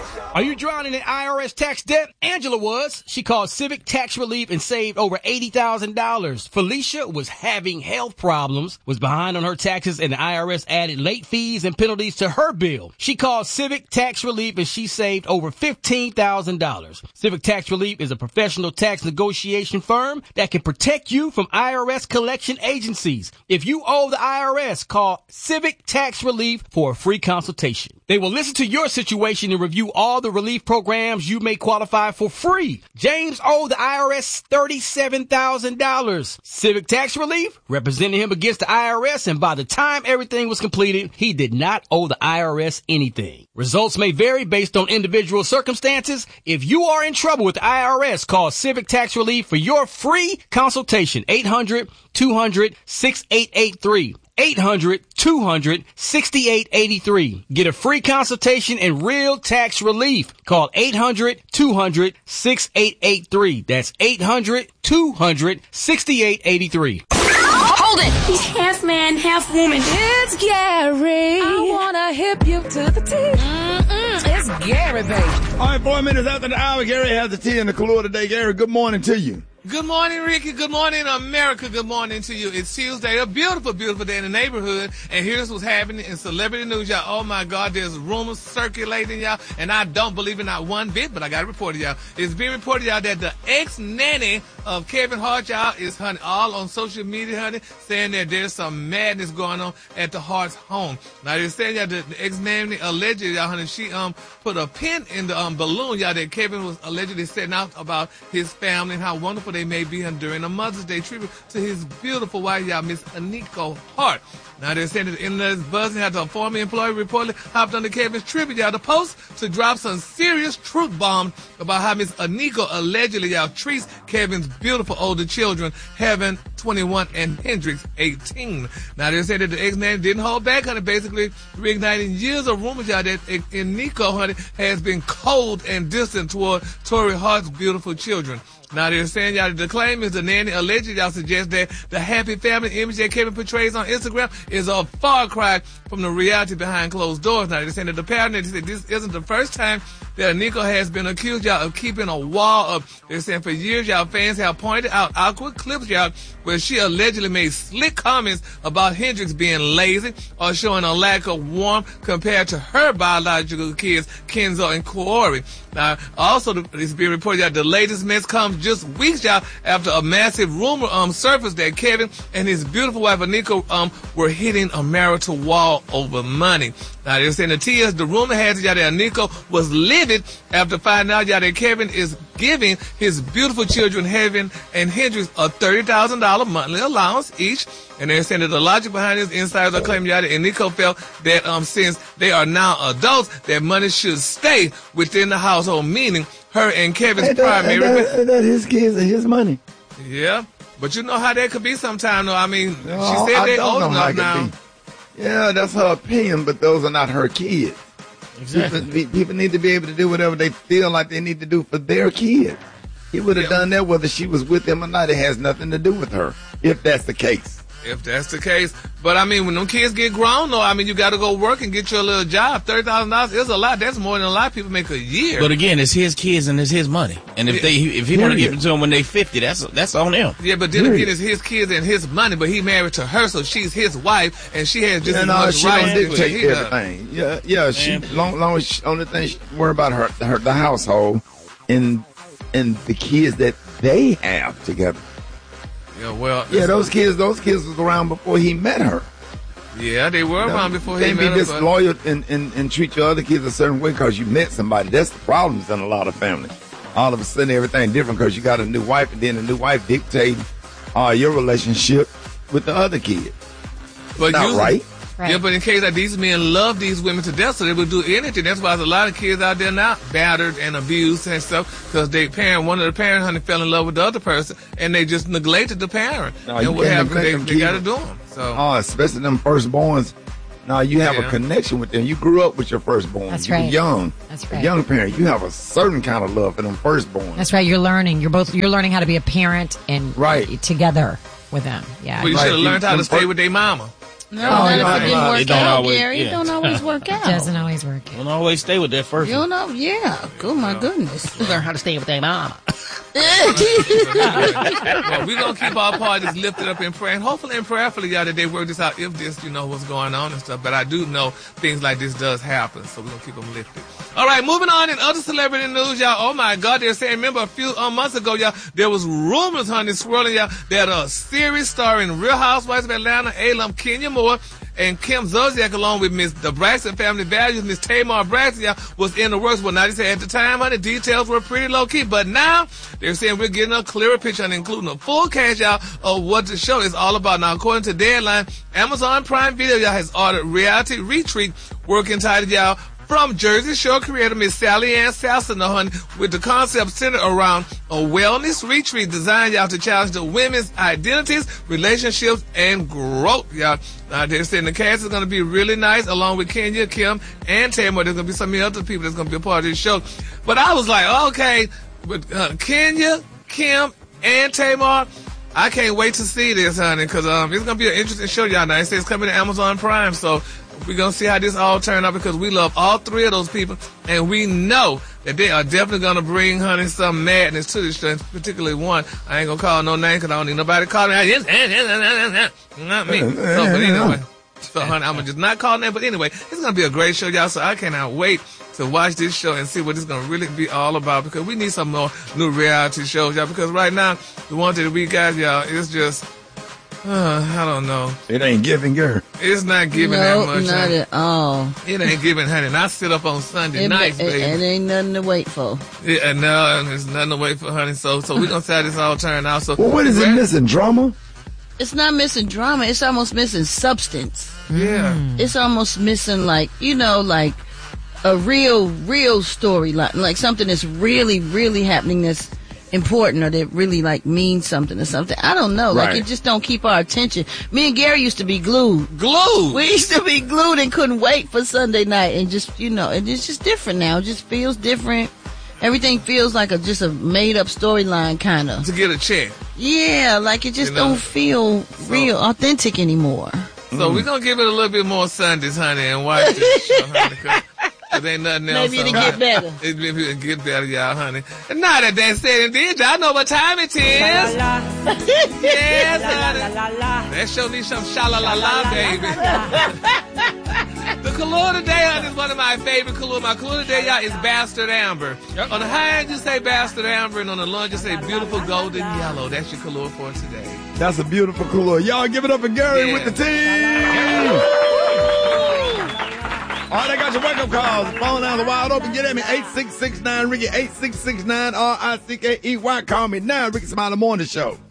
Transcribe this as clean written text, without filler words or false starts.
Are you drowning in IRS tax debt? Angela was. She called Civic Tax Relief and saved over $80,000. Felicia was having health problems, was behind on her taxes, and the IRS added late fees and penalties to her bill. She called Civic Tax Relief and she saved over $15,000. Civic Tax Relief is a professional tax negotiation firm that can protect you from IRS collection agencies. If you owe the IRS, call Civic Tax Relief for a free consultation. They will listen to your situation and review all the relief programs you may qualify for free. James owed the IRS $37,000. Civic Tax Relief represented him against the IRS, and by the time everything was completed, he did not owe the IRS anything. Results may vary based on individual circumstances. If you are in trouble with the IRS, call Civic Tax Relief for your free consultation. 800-200-6883. 800-200-6883. Get a free consultation and real tax relief. Call 800-200-6883. That's 800-200-6883. Hold it! He's half man, half woman. It's Gary. I wanna hip you to the T. It's Gary, baby. All right, 4 minutes after the hour, Gary has the tea in the Kahlua today. Gary, good morning to you. Good morning, Ricky. Good morning, America. Good morning to you. It's Tuesday, a beautiful, beautiful day in the neighborhood. And here's what's happening in celebrity news, y'all. Oh, my God, there's rumors circulating, y'all. And I don't believe it not one bit, but I got to report it, y'all. It's being reported, y'all, that the ex-nanny of Kevin Hart, y'all, is, honey, all on social media, honey, saying that there's some madness going on at the Hart's home. Now, they're saying, y'all, the ex-nanny allegedly, y'all, honey, she put a pin in the balloon, y'all, that Kevin was allegedly setting out about his family and how wonderful they may be during a Mother's Day tribute to his beautiful wife, y'all, Miss Aniko Hart. Now, they're saying that the internet is buzzing after a former employee reportedly hopped on the Kevin's tribute, y'all, the post to drop some serious truth bombs about how Miss Aniko allegedly, y'all, treats Kevin's beautiful older children, Heaven, 21, and Hendrix, 18. Now, they're saying that the ex-nanny didn't hold back, honey, basically reigniting years of rumors, y'all, that Aniko, honey, has been cold and distant toward Tory Hart's beautiful children. Now, they're saying, y'all, the claim is the nanny allegedly, y'all, suggests that the happy family image that Kevin portrays on Instagram is a far cry from the reality behind closed doors. Now, they're saying that the parent said this isn't the first time that Aniko has been accused, y'all, of keeping a wall up. They're saying for years, y'all, fans have pointed out awkward clips, y'all, where she allegedly made slick comments about Hendrix being lazy or showing a lack of warmth compared to her biological kids, Kenzo and Corey. Now, also, it's being reported that the latest mess comes just weeks, y'all, after a massive rumor surfaced that Kevin and his beautiful wife, Aniko, were hitting a marital wall over money. Now, they're saying the rumor has it, y'all, that Aniko was livid after finding out, y'all, that Kevin is giving his beautiful children, Heaven and Hendrix, a $30,000 monthly allowance each. And they're saying that the logic behind this, insiders are claiming, y'all, that Aniko felt that since they are now adults, that money should stay within the household, meaning her and Kevin's primary. That his kids and his money. Yeah, but you know how that could be sometime, though. I mean, she said they're old enough now. Yeah, that's her opinion, but those are not her kids. Exactly. People need to be able to do whatever they feel like they need to do for their kids. He would have done that whether she was with him or not. It has nothing to do with her, if that's the case. If that's the case. But, I mean, when them kids get grown, though, I mean, you got to go work and get your little job. $30,000 is a lot. That's more than a lot of people make a year. But, again, it's his kids and it's his money. And if he want to give it to them when they 50, that's on him. Yeah, but then again, it's his kids and his money, but he married to her, so she's his wife, and she has just as much right to dictate everything. Yeah. She long as only thing she worry about the household and the kids that they have together. Yeah, well, those kids was around before he met her. Yeah, they were around before he met her. Can't be disloyal and treat your other kids a certain way because you met somebody. That's the problems in a lot of families. All of a sudden, everything different because you got a new wife, and then the new wife dictating your relationship with the other kid. But not right. Yeah, but in case these men love these women to death, so they would do anything. That's why there's a lot of kids out there now battered and abused and stuff because one of the parents, honey, fell in love with the other person and they just neglected the parent. And what happened? They got to do them. So, especially them firstborns. Now you have a connection with them. You grew up with your firstborn. That's you right. were young. That's right. A young parent. You have a certain kind of love for them firstborn. That's right. You're learning. You're learning how to be a parent and together with them. Yeah. Well, you should have learned how to stay with their mama. No, not if it didn't work It don't out, always- Gary. It yeah. don't always work out. Doesn't always work. Don't always stay with that first You one. don't know? Yeah. Oh, my goodness. Learn how to stay with their mama. Well, we're going to keep our parties lifted up in prayer. And hopefully and prayerfully, y'all, that they work this out if this, what's going on and stuff. But I do know things like this does happen. So we're going to keep them lifted. All right, moving on in other celebrity news, y'all. Oh, my God. They're saying, remember a few months ago, y'all, there was rumors, honey, swirling, y'all, that a series starring Real Housewives of Atlanta alum Kenya Moore and Kim Zolciak, along with the Braxton Family Values, Miss Tamar Braxton, y'all, was in the works. Well, now they say at the time, honey, details were pretty low key, but now they're saying we're getting a clearer picture and including a full cast, y'all, of what the show is all about. Now, according to Deadline, Amazon Prime Video, y'all, has ordered Reality Retreat, work entitled, y'all, from Jersey Shore creator Miss Sally Ann Sassano, honey, with the concept centered around a wellness retreat designed, y'all, to challenge the women's identities, relationships, and growth, y'all. They're saying the cast is going to be really nice, along with Kenya, Kim, and Tamar. There's going to be some other people that's going to be a part of this show. But I was like, okay, but Kenya, Kim, and Tamar, I can't wait to see this, honey, because it's going to be an interesting show, y'all. Now, it says it's coming to Amazon Prime, so we're going to see how this all turns out because we love all three of those people, and we know that they are definitely going to bring, honey, some madness to this show, particularly one. I ain't going to call no name because I don't need nobody calling me. Not me. So, but anyway. So, honey, I'm going to just not call name. But anyway, it's going to be a great show, y'all, so I cannot wait to watch this show and see what it's going to really be all about because we need some more new reality shows, y'all, because right now, the ones that we got, y'all, it's just... I don't know. It ain't giving, girl. It's not giving that much. Not honey. at all. It ain't giving, honey. And I sit up on Sunday nights, baby. It ain't nothing to wait for. Yeah, no, there's nothing to wait for, honey. So we're going to see how this all turn out. So, Well, what is it missing? Drama? It's not missing drama. It's almost missing substance. Yeah. It's almost missing, like a real story, like something that's really, really happening that's important or that really means something or something. I don't know. Right. It just don't keep our attention. Me and Gary used to be glued. Glued. We used to be glued and couldn't wait for Sunday night and just, and it's just different now. It just feels different. Everything feels like just a made up storyline kind of. To get a check. Yeah, it just don't feel real, authentic anymore. So we're going to give it a little bit more Sundays, honey, and watch this show, honey, because there ain't nothing else. Maybe it'll get better. Maybe it'll get better, y'all, honey. And now that they said and did, y'all know what time it is. Yes, honey. That show needs some sha-la-la-la, baby. The color today, honey, is one of my favorite colors. My color today, y'all, is Bastard Amber. Yep. On the high end, you say Bastard Amber, and on the low end, you say Beautiful Golden Yellow. That's your color for today. That's a beautiful color. Y'all give it up for Gary with the team. All right, I got your wake-up calls. Phone lines are wide open. Get at me, 8669-RICKY, 8669-RICKEY. Call me now, Ricky Smiley Morning Show.